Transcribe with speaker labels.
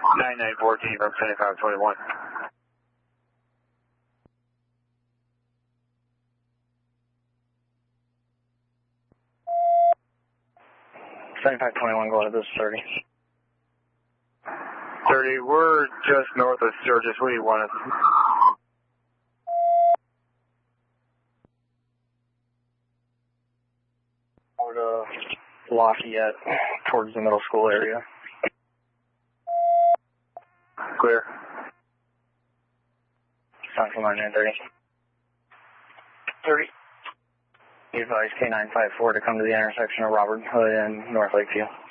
Speaker 1: 9914 from 7521.
Speaker 2: 7521, go ahead, this is 30.
Speaker 1: 30, we're just north of Sturgis. What do you want us?
Speaker 2: Over to Lafayette, towards the middle school area.
Speaker 1: Clear.
Speaker 2: Central 9930. 30. You advise K954 to come to the intersection of Robert Hood and North Lakeview.